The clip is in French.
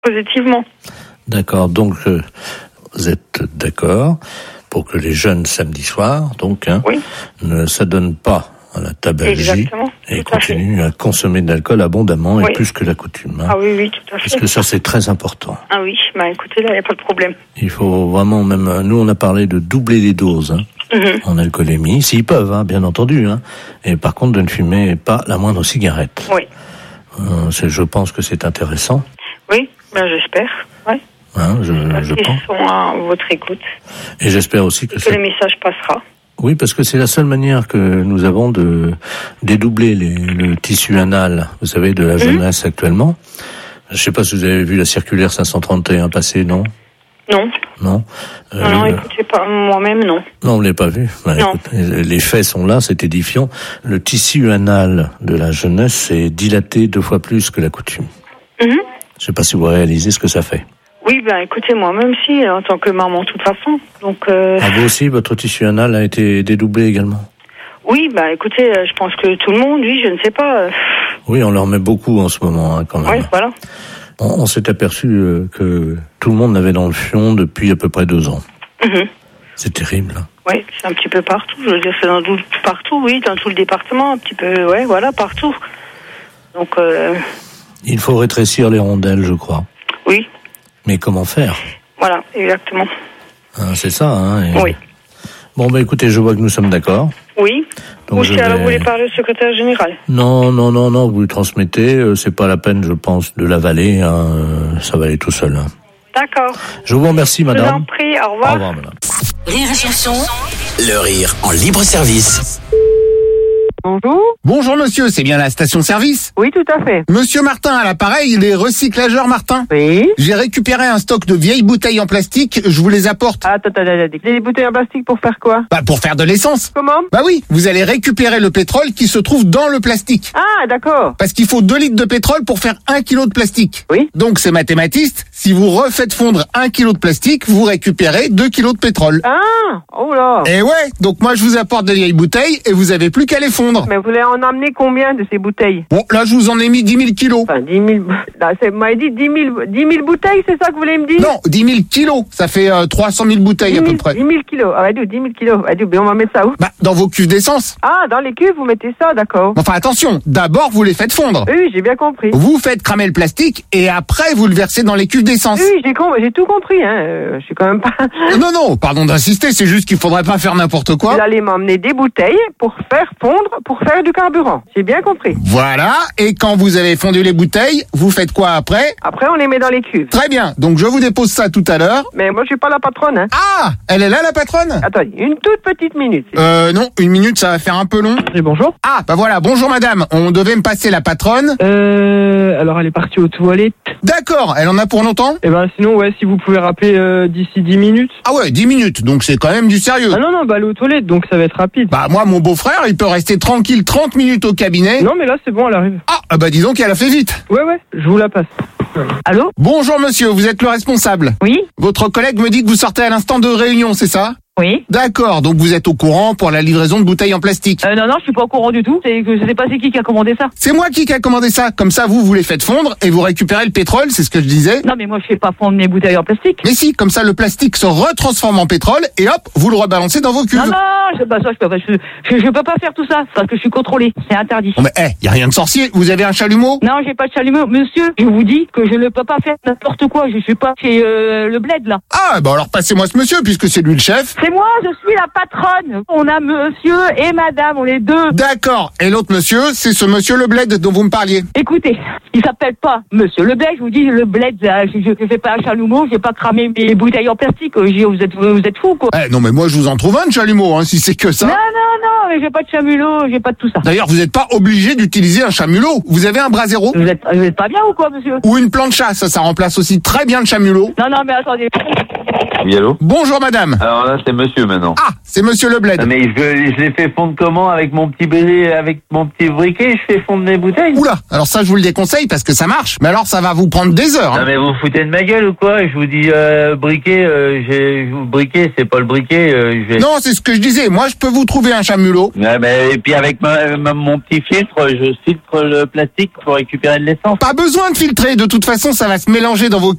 Positivement. D'accord, donc vous êtes d'accord pour que les jeunes samedi soir, donc, Oui. ne s'adonnent pas à la tabagie. Exactement. Et Tout à fait. continuent à consommer de l'alcool abondamment et Oui. plus que la coutume. Ah oui, tout à fait. Parce que ça, c'est très important. Ah oui, écoutez, là, il n'y a pas de problème. Il faut vraiment même... Nous, on a parlé de doubler les doses en alcoolémie, s'ils peuvent, bien entendu. Et par contre, de ne fumer pas la moindre cigarette. Oui. Je pense que c'est intéressant. Oui, j'espère. Ouais. Je Ils pense. sont à votre écoute. Et j'espère aussi que le message passera. Oui, parce que c'est la seule manière que nous avons de dédoubler le tissu anal, vous savez, de la jeunesse actuellement. Je ne sais pas si vous avez vu la circulaire 531 passer, non? Non. Non. Non, écoutez, pas moi-même, non. Non, vous l'avez pas vu. Non. Écoutez, les faits sont là, c'est édifiant. Le tissu anal de la jeunesse est dilaté 2 fois plus que la coutume. Je ne sais pas si vous réalisez ce que ça fait. Oui, écoutez, moi-même si, en tant que maman, de toute façon. Donc. Vous aussi, votre tissu anal a été dédoublé également? Oui, écoutez, je pense que tout le monde, oui, je ne sais pas. Oui, on leur met beaucoup en ce moment, quand même. Oui, voilà. On s'est aperçu que tout le monde l'avait dans le fion depuis à peu près 2 ans. C'est terrible. Oui, c'est un petit peu partout. Je veux dire, c'est partout, oui, dans tout le département, un petit peu, ouais, voilà, partout. Donc. Il faut rétrécir les rondelles, je crois. Oui. Mais comment faire? Voilà, exactement. C'est ça, Oui. Bon, écoutez, je vois que nous sommes d'accord. Oui. Donc vous voulez parler au secrétaire général? Non, vous lui transmettez, c'est pas la peine, je pense, de l'avaler, ça va aller tout seul. D'accord. Je vous remercie, madame. Je vous en prie, au revoir. Au revoir, madame. Rire et chanson. Le rire en libre service. Bonjour. Bonjour monsieur, c'est bien la station-service? Oui, tout à fait. Monsieur Martin à l'appareil, les recyclageurs Martin. Oui. J'ai récupéré un stock de vieilles bouteilles en plastique, je vous les apporte. Attends. Des bouteilles en plastique pour faire quoi? Pour faire de l'essence. Comment? Oui, vous allez récupérer le pétrole qui se trouve dans le plastique. Ah, d'accord. Parce qu'il faut 2 litres de pétrole pour faire 1 kilo de plastique. Oui. Donc c'est mathématiste, si vous refaites fondre 1 kilo de plastique, vous récupérez 2 kilos de pétrole. Ah, oh là. Et ouais, donc moi je vous apporte des vieilles bouteilles et vous avez plus qu'à les fondre. Mais vous voulez en amener combien de ces bouteilles? Bon, là je vous en ai mis 10 000 kilos. Enfin, 10 000... Là, vous m'avez dit 10 000 bouteilles, c'est ça que vous voulez me dire? Non, 10 000 kilos, ça fait 300 000 bouteilles à peu près. 10 000 kilos, 10 000 kilos. Mais on va mettre ça où? Dans vos cuves d'essence. Ah, dans les cuves, vous mettez ça, d'accord. Enfin attention, d'abord vous les faites fondre. Oui, j'ai bien compris. Vous faites cramer le plastique et après vous le versez dans les cuves d'essence. Oui, j'ai tout compris, je suis quand même pas... Non, pardon d'insister, c'est juste qu'il faudrait pas faire n'importe quoi. Vous allez m'emmener des bouteilles pour faire fondre, pour faire du carburant. J'ai bien compris. Voilà, et quand vous avez fondu les bouteilles, vous faites quoi après? Après, on les met dans les cuves. Très bien, donc je vous dépose ça tout à l'heure. Mais moi, je suis pas la patronne, Ah, elle est là la patronne? Attendez, une toute petite minute. Non, 1 minute, ça va faire un peu long. Et bonjour. Ah, voilà, bonjour madame, on devait me passer la patronne. Alors elle est partie aux toilettes. D'accord, elle en a pour longtemps? Sinon, si vous pouvez rappeler d'ici 10 minutes. Ah ouais, 10 minutes, donc c'est quand même du sérieux. Ah non, elle est aux toilettes, donc ça va être rapide. Moi, mon beau-frère, il peut rester tranquille 30 minutes au cabinet. Non, mais là, c'est bon, elle arrive. Ah, dis donc, elle a fait vite. Ouais, je vous la passe. Allô? Bonjour monsieur, vous êtes le responsable. Oui. Votre collègue me dit que vous sortez à l'instant de réunion, c'est ça? Oui. D'accord, donc vous êtes au courant pour la livraison de bouteilles en plastique. Non, je suis pas au courant du tout. Je sais pas c'est qui a commandé ça. C'est moi qui a commandé ça. Comme ça, vous les faites fondre et vous récupérez le pétrole, c'est ce que je disais. Non, mais moi, je fais pas fondre mes bouteilles en plastique. Mais si, comme ça, le plastique se retransforme en pétrole et hop, vous le rebalancez dans vos cuves. Non, je peux pas faire tout ça parce que je suis contrôlé. C'est interdit. Mais y a rien de sorcier. Vous avez un chalumeau? Non, j'ai pas de chalumeau. Monsieur, je vous dis que je ne peux pas faire n'importe quoi. Je suis pas chez le bled, là. Ah, alors passez-moi ce monsieur puisque c'est lui le chef. C'est moi, je suis la patronne. On a monsieur et madame, on est deux. D'accord. Et l'autre monsieur, c'est ce monsieur le bled dont vous me parliez. Écoutez, il s'appelle pas monsieur le bled, je vous dis le bled, je fais pas un chalumeau, j'ai pas cramé mes bouteilles en plastique. Vous êtes fous, quoi. Non, mais moi je vous en trouve un de chalumeau, si c'est que ça. Non, mais j'ai pas de chalumeau, j'ai pas de tout ça. D'ailleurs, vous n'êtes pas obligé d'utiliser un chalumeau. Vous avez un brasero. Vous êtes pas bien ou quoi, monsieur? Ou une plancha, ça remplace aussi très bien le chalumeau. Non, mais attendez. Oui, allô? Bonjour madame. Alors là, c'est monsieur maintenant. Ah, c'est Monsieur Le Bled. Ah, mais je les fais fondre comment? Avec mon petit briquet, je fais fondre mes bouteilles? Oula, alors ça je vous le déconseille parce que ça marche. Mais alors ça va vous prendre des heures. Non mais vous foutez de ma gueule ou quoi? Je vous dis briquet, c'est pas le briquet. Non, c'est ce que je disais. Moi, je peux vous trouver un chamulot. Ouais, et puis avec mon petit filtre, je filtre le plastique pour récupérer de l'essence. Pas besoin de filtrer. De toute façon, ça va se mélanger dans vos